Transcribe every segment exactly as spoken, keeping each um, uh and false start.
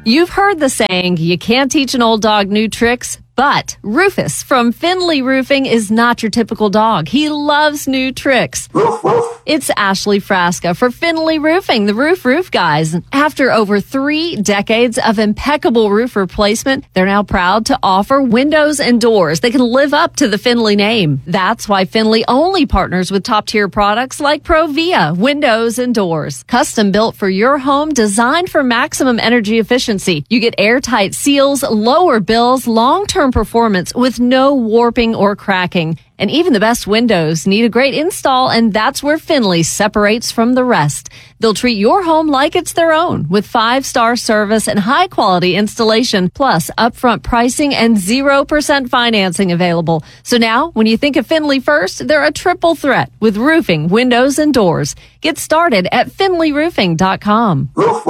You've heard the saying, you can't teach an old dog new tricks. But Rufus from Finley Roofing is not your typical dog. He loves new tricks. It's Ashley Frasca for Finley Roofing, the Roof Roof Guys. After over three decades of impeccable roof replacement, they're now proud to offer windows and doors that can live up to the Finley name. That's why Finley only partners with top-tier products like Provia windows and doors. Custom built for your home, designed for maximum energy efficiency. You get airtight seals, lower bills, long-term performance with no warping or cracking. And even the best windows need a great install, and that's where Finley separates from the rest. They'll treat your home like it's their own with five-star service and high-quality installation, plus upfront pricing and zero percent financing available. So now, when you think of Finley first, they're a triple threat with roofing, windows, and doors. Get started at finley roofing dot com.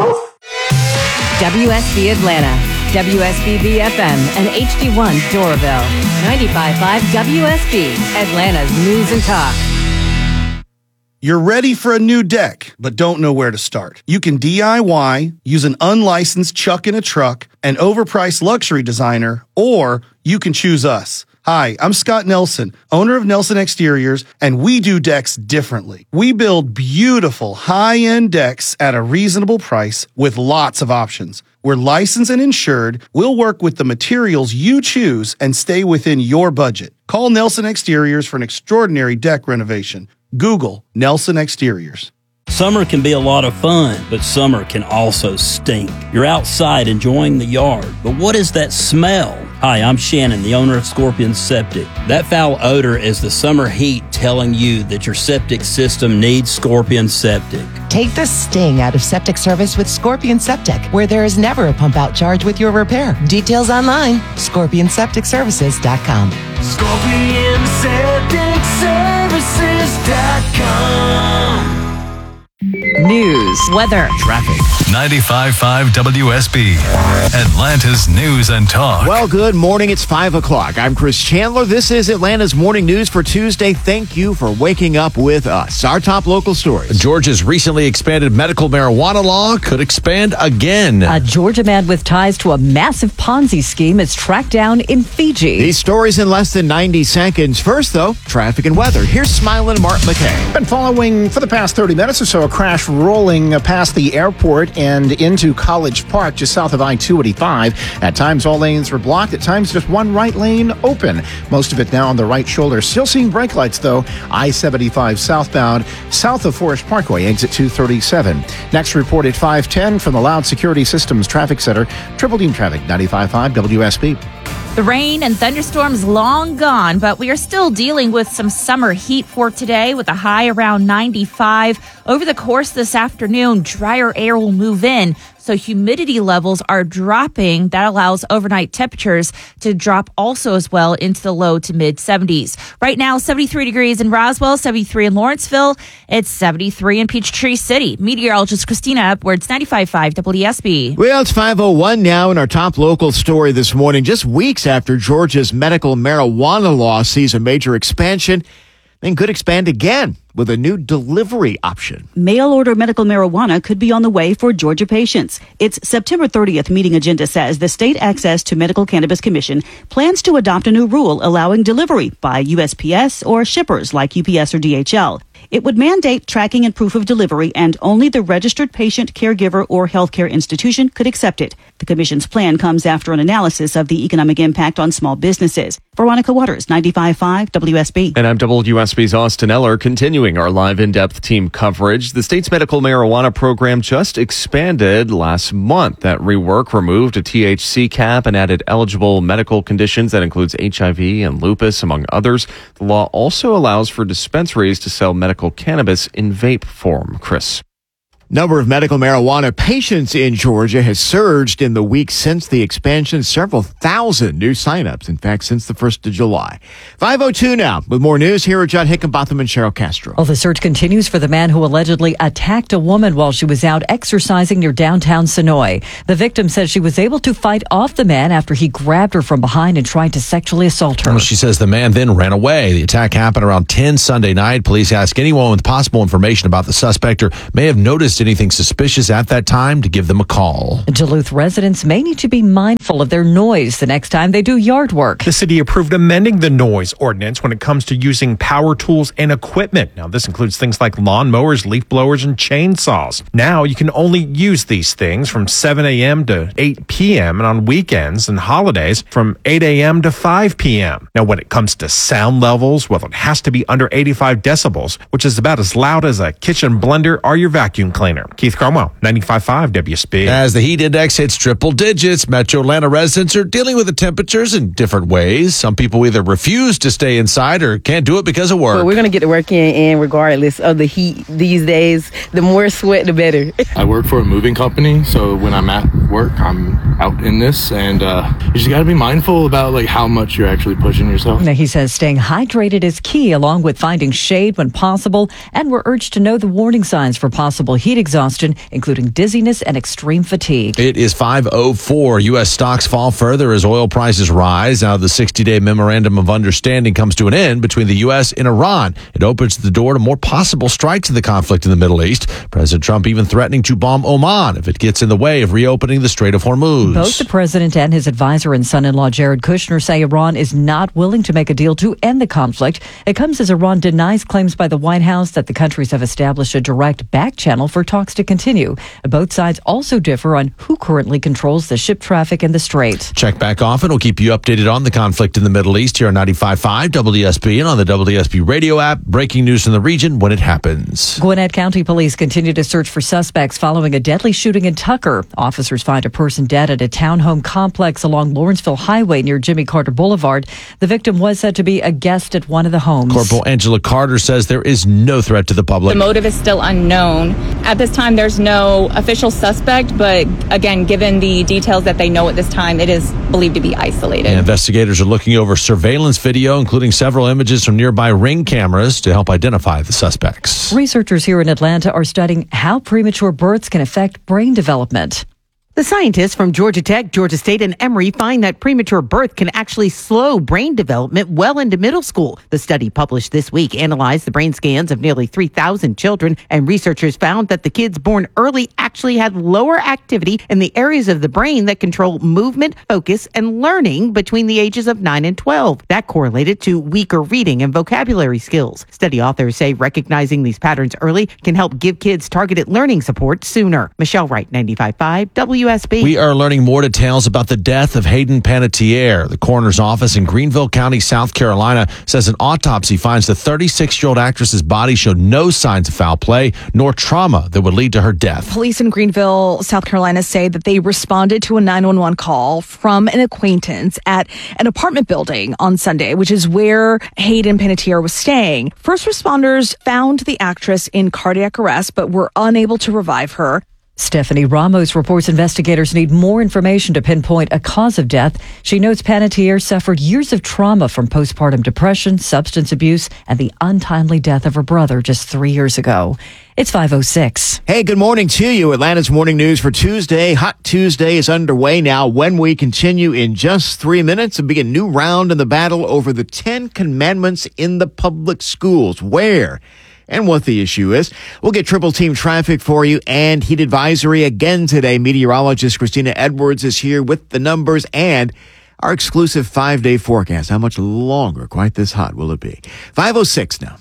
W S B Atlanta, W S B B F M, and H D one Doraville. ninety-five point five W S B, Atlanta's News and Talk. You're ready for a new deck, but don't know where to start. You can D I Y, use an unlicensed chuck in a truck, an overpriced luxury designer, or you can choose us. Hi, I'm Scott Nelson, owner of Nelson Exteriors, and we do decks differently. We build beautiful, high-end decks at a reasonable price with lots of options. We're licensed and insured. We'll work with the materials you choose and stay within your budget. Call Nelson Exteriors for an extraordinary deck renovation. Google Nelson Exteriors. Summer can be a lot of fun, but summer can also stink. You're outside enjoying the yard, but what is that smell? Hi, I'm Shannon, the owner of Scorpion Septic. That foul odor is the summer heat telling you that your septic system needs Scorpion Septic. Take the sting out of septic service with Scorpion Septic, where there is never a pump out charge with your repair. Details online, scorpion septic services dot com. scorpion septic services dot com. News, weather, traffic. ninety-five point five W S B, Atlanta's News and Talk. Well, good morning. It's five o'clock. I'm Chris Chandler. This is Atlanta's Morning News for Tuesday. Thank you for waking up with us. Our top local stories. Georgia's recently expanded medical marijuana law could expand again. A Georgia man with ties to a massive Ponzi scheme is tracked down in Fiji. These stories in less than ninety seconds. First, though, traffic and weather. Here's smiling Mark McKay. Been following for the past thirty minutes or so a crash rolling past the airport and into College Park just south of I two eighty-five. At times, all lanes were blocked. At times, just one right lane open. Most of it now on the right shoulder. Still seeing brake lights, though. I seventy-five southbound, south of Forest Parkway, exit two thirty-seven. Next report at five ten from the Loud Security Systems Traffic Center. Triple Dean Traffic, ninety-five point five W S B. The rain and thunderstorms long gone, but we are still dealing with some summer heat for today with a high around ninety-five. Over the course this afternoon, drier air will move in, so humidity levels are dropping. That allows overnight temperatures to drop also as well into the low to mid seventies. Right now, seventy-three degrees in Roswell, seventy-three in Lawrenceville. It's seventy-three in Peachtree City. Meteorologist Christina Upwards, ninety-five point five W S B. Well, it's five oh one now, and our top local story this morning, just weeks after Georgia's medical marijuana law sees a major expansion, and could expand again with a new delivery option. Mail-order medical marijuana could be on the way for Georgia patients. Its September thirtieth meeting agenda says the State Access to Medical Cannabis Commission plans to adopt a new rule allowing delivery by U S P S or shippers like U P S or D H L. It would mandate tracking and proof of delivery, and only the registered patient, caregiver, or healthcare institution could accept it. The commission's plan comes after an analysis of the economic impact on small businesses. Veronica Waters, ninety-five point five W S B. And I'm W S B's Austin Eller, continuing our live in-depth team coverage. The state's medical marijuana program just expanded last month. That rework removed a T H C cap and added eligible medical conditions that includes H I V and lupus, among others. The law also allows for dispensaries to sell medical cannabis in vape form. Chris. Number of medical marijuana patients in Georgia has surged in the weeks since the expansion. Several thousand new signups, in fact, since the first of July. five oh two now. With more news, here are John Hickenbotham and Cheryl Castro. Well, the search continues for the man who allegedly attacked a woman while she was out exercising near downtown Sonoy. The victim says she was able to fight off the man after he grabbed her from behind and tried to sexually assault her. Well, she says the man then ran away. The attack happened around ten Sunday night. Police ask anyone with possible information about the suspect or may have noticed noticed anything suspicious at that time, to give them a call. Duluth residents may need to be mindful of their noise the next time they do yard work. The city approved amending the noise ordinance when it comes to using power tools and equipment. Now, this includes things like lawnmowers, leaf blowers, and chainsaws. Now, you can only use these things from seven a.m. to eight p.m. and on weekends and holidays from eight a.m. to five p.m. Now, when it comes to sound levels, well, it has to be under eighty-five decibels, which is about as loud as a kitchen blender or your vacuum cleaner. Keith Cromwell, ninety-five point five W S B. As the heat index hits triple digits, Metro Atlanta residents are dealing with the temperatures in different ways. Some people either refuse to stay inside or can't do it because of work. Well, we're going to get to work in, in regardless of the heat these days. The more sweat, the better. I work for a moving company, so when I'm at work, I'm out in this, and uh, you just got to be mindful about like how much you're actually pushing yourself. Now, he says staying hydrated is key, along with finding shade when possible, and we're urged to know the warning signs for possible heat exhaustion, including dizziness and extreme fatigue. It is five oh four. U S stocks fall further as oil prices rise. Now, the sixty-day memorandum of understanding comes to an end between the U S and Iran. It opens the door to more possible strikes in the conflict in the Middle East. President Trump even threatening to bomb Oman if it gets in the way of reopening the Strait of Hormuz. Both the president and his advisor and son-in-law Jared Kushner say Iran is not willing to make a deal to end the conflict. It comes as Iran denies claims by the White House that the countries have established a direct back channel for talks to continue. Both sides also differ on who currently controls the ship traffic in the strait. Check back often. We'll keep you updated on the conflict in the Middle East here on ninety-five point five W S B and on the W S B radio app. Breaking news from the region when it happens. Gwinnett County Police continue to search for suspects following a deadly shooting in Tucker. Officers find a person dead at a townhome complex along Lawrenceville Highway near Jimmy Carter Boulevard. The victim was said to be a guest at one of the homes. Corporal Angela Carter says there is no threat to the public. The motive is still unknown. At this time, there's no official suspect, but again, given the details that they know at this time, it is believed to be isolated. And investigators are looking over surveillance video, including several images from nearby Ring cameras to help identify the suspects. Researchers here in Atlanta are studying how premature births can affect brain development. The scientists from Georgia Tech, Georgia State, and Emory find that premature birth can actually slow brain development well into middle school. The study published this week analyzed the brain scans of nearly three thousand children, and researchers found that the kids born early actually had lower activity in the areas of the brain that control movement, focus, and learning between the ages of nine and twelve. That correlated to weaker reading and vocabulary skills. Study authors say recognizing these patterns early can help give kids targeted learning support sooner. Michelle Wright, ninety-five point five W S B. We are learning more details about the death of Hayden Panettiere. The coroner's office in Greenville County, South Carolina, says an autopsy finds the thirty-six-year-old actress's body showed no signs of foul play nor trauma that would lead to her death. Police in Greenville, South Carolina, say that they responded to a nine one one call from an acquaintance at an apartment building on Sunday, which is where Hayden Panettiere was staying. First responders found the actress in cardiac arrest, but were unable to revive her. Stephanie Ramos reports investigators need more information to pinpoint a cause of death. She notes Panettiere suffered years of trauma from postpartum depression, substance abuse, and the untimely death of her brother just three years ago. It's five oh six. Hey, good morning to you. Atlanta's Morning News for Tuesday. Hot Tuesday is underway now. When we continue in just three minutes, it'll be a new round in the battle over the Ten Commandments in the public schools. Where and what the issue is. We'll get triple team traffic for you and heat advisory again today. Meteorologist Christina Edwards is here with the numbers and our exclusive five-day forecast. How much longer, quite this hot, will it be? five oh six now.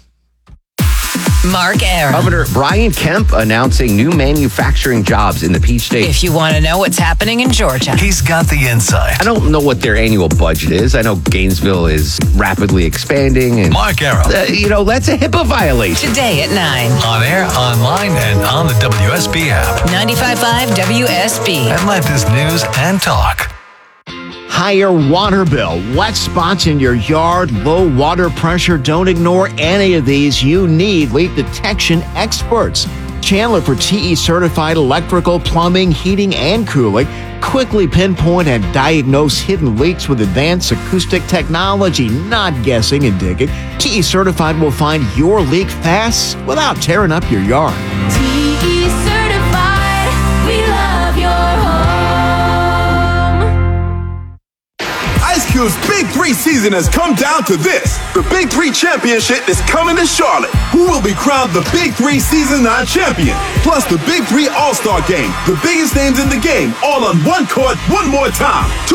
Mark Arum. Governor Brian Kemp announcing new manufacturing jobs in the Peach State. If you want to know what's happening in Georgia, he's got the insight. I don't know what their annual budget is. I know Gainesville is rapidly expanding. And Mark Arum. Uh, you know, that's a HIPAA violation. Today at nine. On air, online, and on the W S B app. ninety-five point five W S B. Atlanta's News and Talk. Higher water bill, wet spots in your yard, low water pressure. Don't ignore any of these. You need leak detection experts. Chandler for T E certified electrical, plumbing, heating, and cooling. Quickly pinpoint and diagnose hidden leaks with advanced acoustic technology, not guessing and digging. T E certified will find your leak fast without tearing up your yard. T E certified, we love your home. Ice Cube News Big Three season has come down to this. The Big Three Championship is coming to Charlotte. Who will be crowned the Big Three Season nine champion? Plus the Big Three All-Star Game. The biggest names in the game, all on one court, one more time.